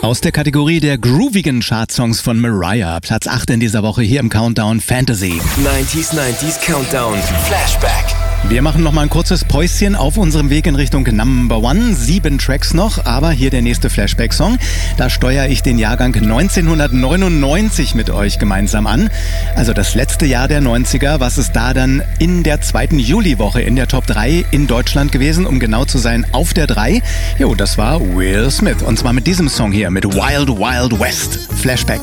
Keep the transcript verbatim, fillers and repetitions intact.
Aus der Kategorie der groovigen Chartsongs von Mariah. Platz acht in dieser Woche hier im Countdown Fantasy. neunziger neunzig Countdown Flashback. Wir machen noch mal ein kurzes Päuschen auf unserem Weg in Richtung Number One. Sieben Tracks noch, aber hier der nächste Flashback-Song. Da steuere ich den Jahrgang neunzehnhundertneunundneunzig mit euch gemeinsam an. Also das letzte Jahr der neunziger. Was ist da dann in der zweiten Juliwoche in der Top drei in Deutschland gewesen? Um genau zu sein, auf der drei. Jo, das war Will Smith. Und zwar mit diesem Song hier, mit Wild Wild West. Flashback.